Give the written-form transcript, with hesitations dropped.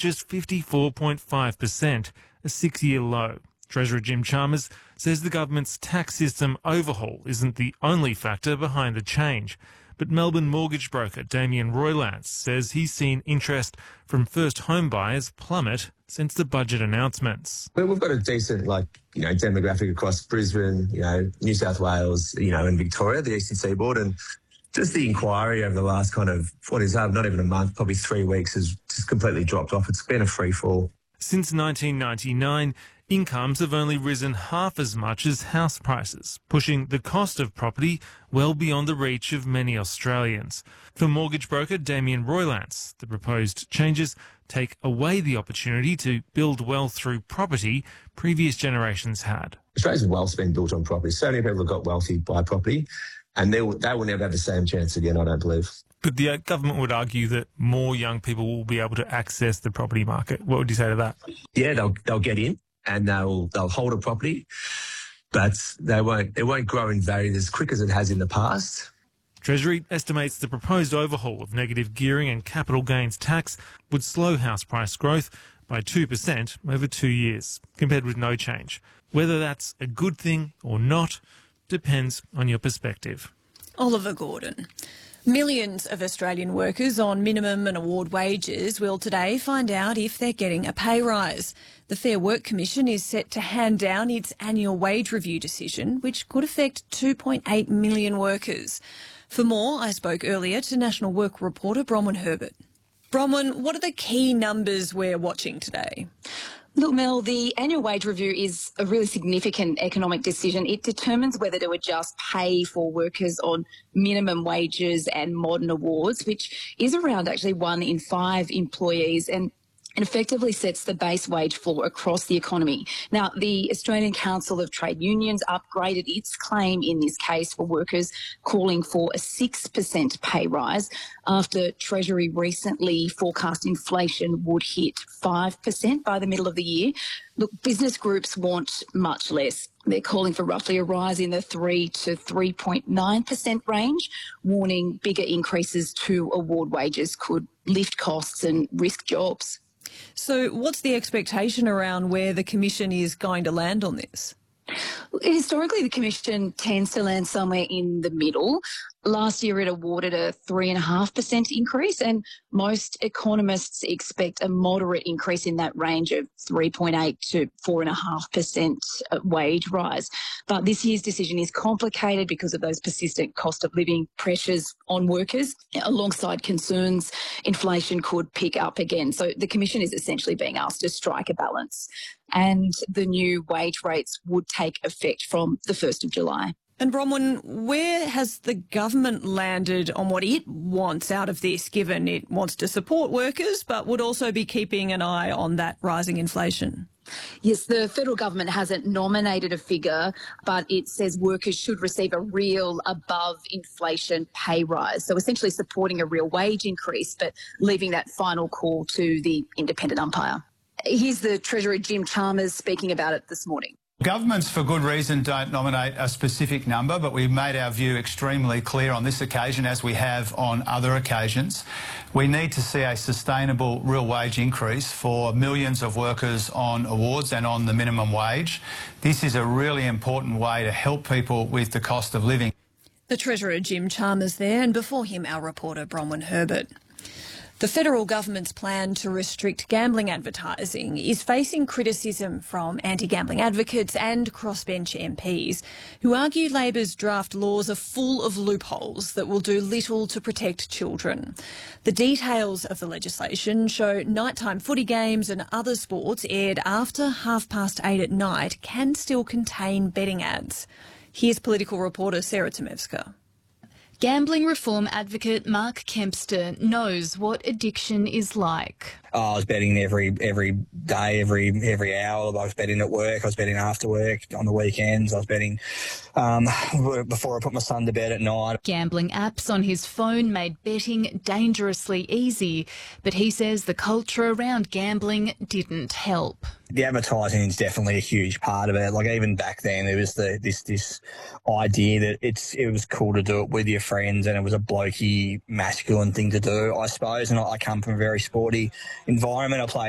just 54.5%, a 6-year low. Treasurer Jim Chalmers says the government's tax system overhaul isn't the only factor behind the change. But Melbourne mortgage broker Damien Roylance says he's seen interest from first home buyers plummet since the budget announcements. But we've got a decent, demographic across Brisbane, New South Wales, and Victoria, the Eastern Seaboard, and just the inquiry over the last not even a month, probably 3 weeks, has just completely dropped off. It's been a free fall. Since 1999, incomes have only risen half as much as house prices, pushing the cost of property well beyond the reach of many Australians. For mortgage broker Damien Roylance, the proposed changes take away the opportunity to build wealth through property previous generations had. Australia's wealth's been built on property. So many people have got wealthy by property, and they will never have the same chance again, I don't believe. But the government would argue that more young people will be able to access the property market. What would you say to that? Yeah, they'll get in and they'll hold a property, but it won't grow in value as quick as it has in the past. Treasury estimates the proposed overhaul of negative gearing and capital gains tax would slow house price growth by 2% over 2 years, compared with no change. Whether that's a good thing or not depends on your perspective. Oliver Gordon. Millions of Australian workers on minimum and award wages will today find out if they're getting a pay rise. The Fair Work Commission is set to hand down its annual wage review decision, which could affect 2.8 million workers. For more, I spoke earlier to National Work reporter Bronwyn Herbert. Bronwyn, what are the key numbers we're watching today? Look, Mel, the annual wage review is a really significant economic decision. It determines whether to adjust pay for workers on minimum wages and modern awards, which is around actually 1 in 5 employees, and effectively sets the base wage floor across the economy. Now, the Australian Council of Trade Unions upgraded its claim in this case for workers, calling for a 6% pay rise after Treasury recently forecast inflation would hit 5% by the middle of the year. Look, business groups want much less. They're calling for roughly a rise in the 3 to 3.9% range, warning bigger increases to award wages could lift costs and risk jobs. So what's the expectation around where the Commission is going to land on this? Historically, the Commission tends to land somewhere in the middle. Last year, it awarded a 3.5% increase, and most economists expect a moderate increase in that range of 3.8 to 4.5% wage rise. But this year's decision is complicated because of those persistent cost of living pressures on workers, alongside concerns inflation could pick up again. So the Commission is essentially being asked to strike a balance, and the new wage rates would take effect from the 1st of July. And Bronwyn, where has the government landed on what it wants out of this, given it wants to support workers but would also be keeping an eye on that rising inflation? Yes, the federal government hasn't nominated a figure, but it says workers should receive a real above-inflation pay rise. So essentially supporting a real wage increase, but leaving that final call to the independent umpire. Here's the Treasurer Jim Chalmers speaking about it this morning. Governments, for good reason, don't nominate a specific number, but we've made our view extremely clear on this occasion, as we have on other occasions. We need to see a sustainable real wage increase for millions of workers on awards and on the minimum wage. This is a really important way to help people with the cost of living. The Treasurer Jim Chalmers there, and before him our reporter Bronwyn Herbert. The federal government's plan to restrict gambling advertising is facing criticism from anti-gambling advocates and crossbench MPs who argue Labor's draft laws are full of loopholes that will do little to protect children. The details of the legislation show nighttime footy games and other sports aired after 8:30 at night can still contain betting ads. Here's political reporter Sarah Tomevska. Gambling reform advocate Mark Kempster knows what addiction is like. I was betting every day, every hour. I was betting at work. I was betting after work, on the weekends. I was betting before I put my son to bed at night. Gambling apps on his phone made betting dangerously easy, but he says the culture around gambling didn't help. The advertising is definitely a huge part of it. Like, even back then, there was this idea that it was cool to do it with your friends, and it was a blokey, masculine thing to do, I suppose. And I come from a very sporty environment. I played